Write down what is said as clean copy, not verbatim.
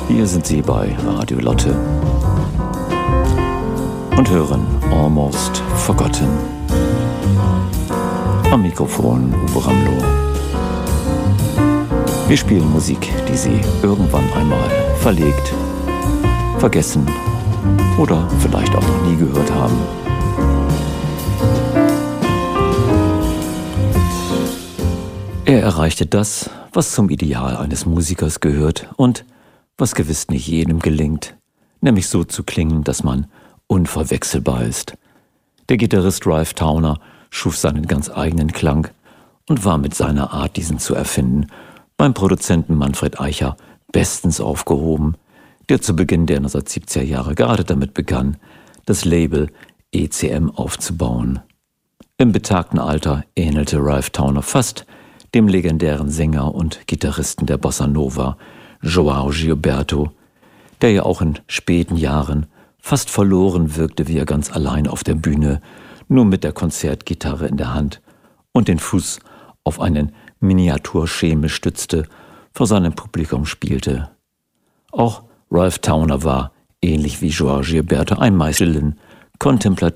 Hier sind Sie bei Radio Lotte und hören Almost Forgotten. Am Mikrofon Uwe Ramloh. Wir spielen Musik, die Sie irgendwann einmal verlegt, vergessen oder vielleicht auch noch nie gehört haben. Er erreichte das, was zum Ideal eines Musikers gehört und was gewiss nicht jedem gelingt, nämlich so zu klingen, dass man unverwechselbar ist. Der Gitarrist Ralph Towner schuf seinen ganz eigenen Klang und war mit seiner Art, diesen zu erfinden, beim Produzenten Manfred Eicher bestens aufgehoben, der zu Beginn der 1970er Jahre gerade damit begann, das Label ECM aufzubauen. Im betagten Alter ähnelte Ralph Towner fast dem legendären Sänger und Gitarristen der Bossa Nova, João Gilberto, der ja auch in späten Jahren fast verloren wirkte, wie er ganz allein auf der Bühne, nur mit der Konzertgitarre in der Hand und den Fuß auf einen Miniaturschemel stützte, vor seinem Publikum spielte. Auch Ralph Towner war, ähnlich wie João Gilberto, ein meist kontemplativ